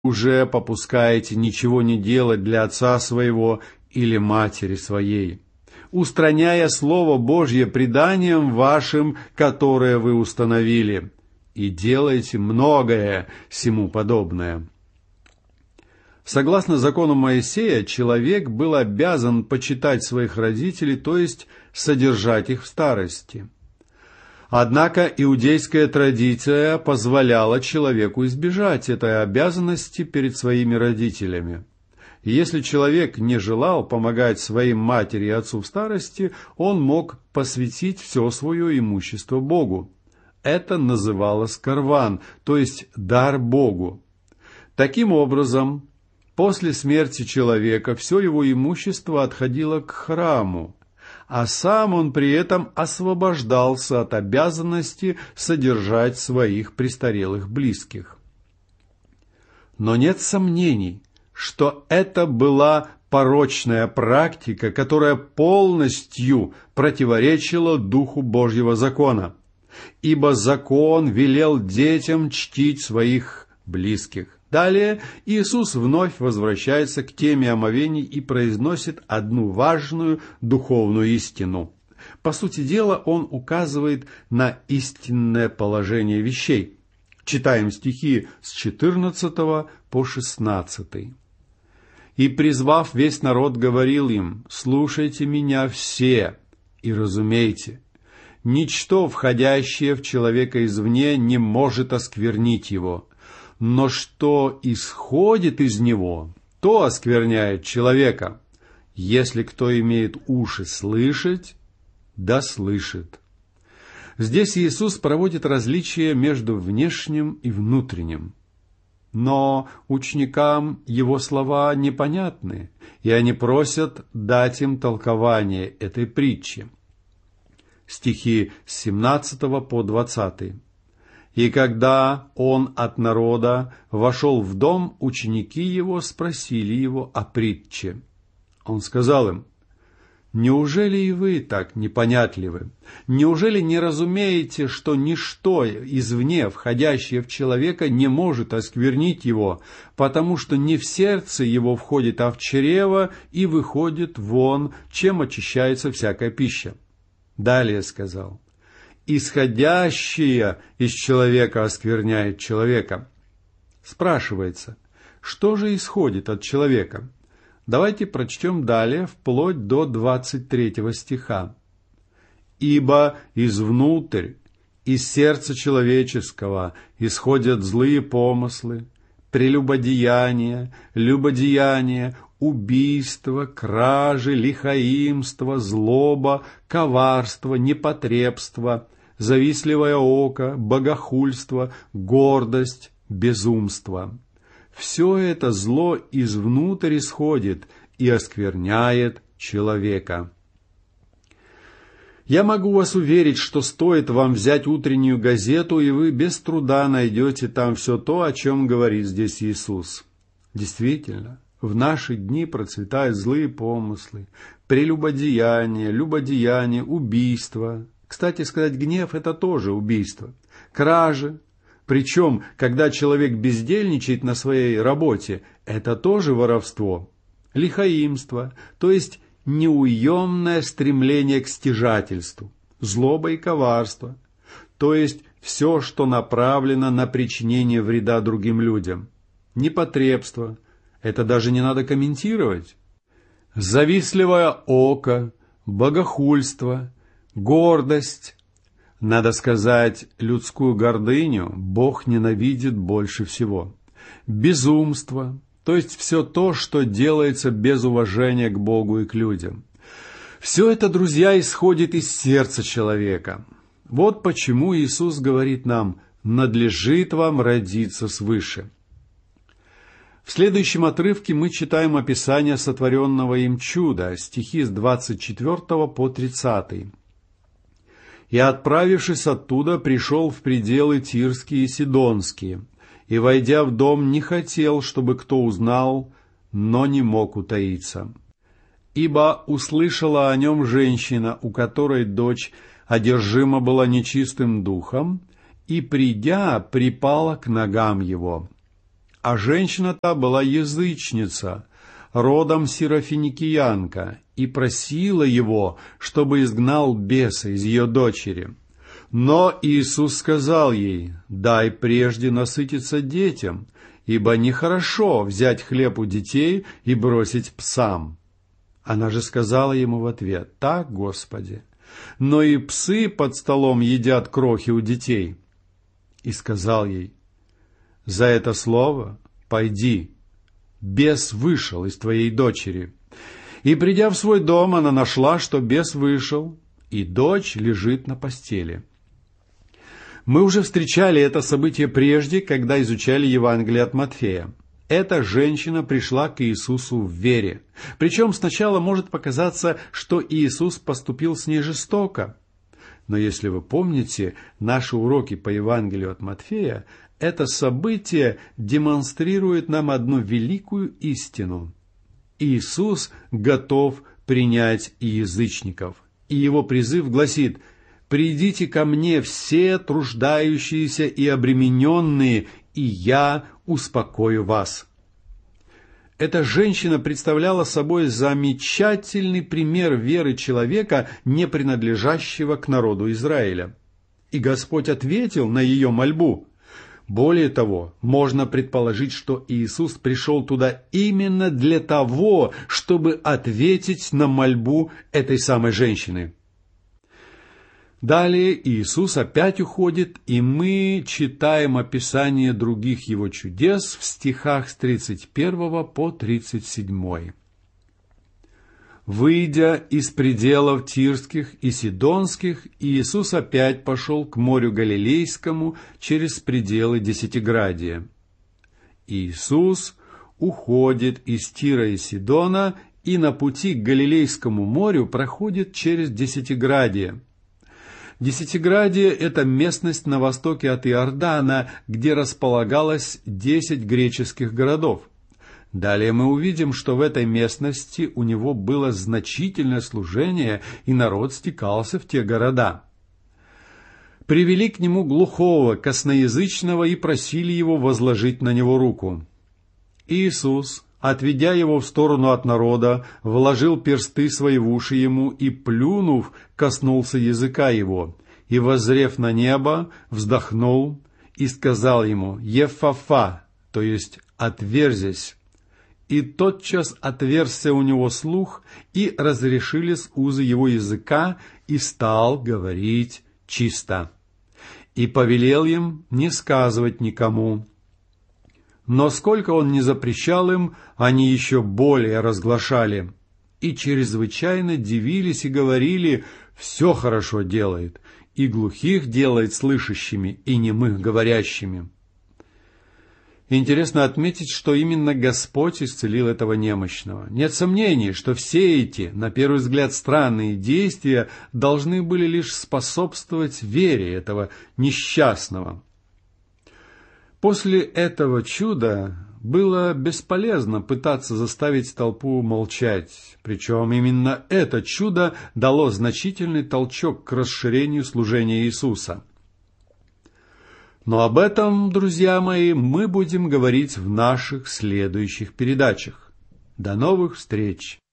уже попускаете ничего не делать для отца своего или матери своей, устраняя Слово Божье преданием вашим, которое вы установили, и делаете многое сему подобное». Согласно закону Моисея, человек был обязан почитать своих родителей, то есть содержать их в старости. Однако иудейская традиция позволяла человеку избежать этой обязанности перед своими родителями. И если человек не желал помогать своим матери и отцу в старости, он мог посвятить все свое имущество Богу. Это называлось корван, то есть дар Богу. Таким образом, после смерти человека все его имущество отходило к храму, а сам он при этом освобождался от обязанности содержать своих престарелых близких. Но нет сомнений, что это была порочная практика, которая полностью противоречила духу Божьего закона, ибо закон велел детям чтить своих близких. Далее Иисус вновь возвращается к теме омовений и произносит одну важную духовную истину. По сути дела, он указывает на истинное положение вещей. Читаем стихи с 14 по 16. «И, призвав весь народ, говорил им: слушайте меня все и разумейте, ничто, входящее в человека извне, не может осквернить его. Но что исходит из него, то оскверняет человека. Если кто имеет уши слышать, да слышит». Здесь Иисус проводит различие между внешним и внутренним. Но ученикам его слова непонятны, и они просят дать им толкование этой притчи. Стихи с 17 по 20. «И когда он от народа вошел в дом, ученики его спросили его о притче. Он сказал им: неужели и вы так непонятливы? Неужели не разумеете, что ничто извне, входящее в человека, не может осквернить его, потому что не в сердце его входит, а в чрево, и выходит вон, чем очищается всякая пища? Далее сказал: исходящее из человека оскверняет человека. Спрашивается, что же исходит от человека? Давайте прочтем далее, вплоть до 23 стиха. «Ибо извнутрь, из сердца человеческого исходят злые помыслы, прелюбодеяния, любодеяния, убийство, кражи, лихаимство, злоба, коварство, непотребство, завистливое око, богохульство, гордость, безумство. Все это зло извнутрь исходит и оскверняет человека». Я могу вас уверить, что стоит вам взять утреннюю газету, и вы без труда найдете там все то, о чем говорит здесь Иисус. Действительно, в наши дни процветают злые помыслы, прелюбодеяние, любодеяние, убийство. Кстати сказать, гнев – это тоже убийство. Кражи. Причем, когда человек бездельничает на своей работе, это тоже воровство. Лихаимство, то есть неуемное стремление к стяжательству, злоба и коварство, то есть все, что направлено на причинение вреда другим людям. Непотребство, это даже не надо комментировать. Завистливое око, богохульство, гордость. Надо сказать, людскую гордыню Бог ненавидит больше всего. Безумство, то есть все то, что делается без уважения к Богу и к людям. Все это, друзья, исходит из сердца человека. Вот почему Иисус говорит нам: надлежит вам родиться свыше. В следующем отрывке мы читаем описание сотворенного им чуда, стихи с 24 по 30. «И, отправившись оттуда, пришел в пределы Тирские и Сидонские, и, войдя в дом, не хотел, чтобы кто узнал, но не мог утаиться. Ибо услышала о нем женщина, у которой дочь одержима была нечистым духом, и, придя, припала к ногам его. А женщина та была язычница, родом сирофиникиянка, и просила его, чтобы изгнал беса из ее дочери. Но Иисус сказал ей: «Дай прежде насытиться детям, ибо нехорошо взять хлеб у детей и бросить псам». Она же сказала ему в ответ: «Так, Господи, но и псы под столом едят крохи у детей». И сказал ей: «За это слово пойди, бес вышел из твоей дочери». И, придя в свой дом, она нашла, что бес вышел, и дочь лежит на постели. Мы уже встречали это событие прежде, когда изучали Евангелие от Матфея. Эта женщина пришла к Иисусу в вере. Причем сначала может показаться, что Иисус поступил с ней жестоко. Но если вы помните наши уроки по Евангелию от Матфея, это событие демонстрирует нам одну великую истину. Иисус готов принять и язычников. И его призыв гласит: «Придите ко мне все труждающиеся и обремененные, и я успокою вас». Эта женщина представляла собой замечательный пример веры человека, не принадлежащего к народу Израиля. И Господь ответил на ее мольбу. Более того, можно предположить, что Иисус пришел туда именно для того, чтобы ответить на мольбу этой самой женщины. Далее Иисус опять уходит, и мы читаем описание других его чудес в стихах с 31 по 37. «Выйдя из пределов Тирских и Сидонских, Иисус опять пошел к морю Галилейскому через пределы Десятиградия. Иисус уходит из Тира и Сидона и на пути к Галилейскому морю проходит через Десятиградие. Десятиградие – это местность на востоке от Иордана, где располагалось 10 греческих городов. Далее мы увидим, что в этой местности у него было значительное служение, и народ стекался в те города. Привели к нему глухого, косноязычного, и просили его возложить на него руку. Иисус, отведя его в сторону от народа, вложил персты свои в уши ему и, плюнув, коснулся языка его, и, воззрев на небо, вздохнул и сказал ему: «Еффафа», то есть «отверзись». И тотчас отверзся у него слух, и разрешились узы его языка, и стал говорить чисто. И повелел им не сказывать никому. Но сколько он не запрещал им, они еще более разглашали. И чрезвычайно дивились и говорили: «Все хорошо делает, и глухих делает слышащими, и немых говорящими». Интересно отметить, что именно Господь исцелил этого немощного. Нет сомнений, что все эти, на первый взгляд, странные действия должны были лишь способствовать вере этого несчастного. После этого чуда было бесполезно пытаться заставить толпу молчать, причем именно это чудо дало значительный толчок к расширению служения Иисуса. Но об этом, друзья мои, мы будем говорить в наших следующих передачах. До новых встреч!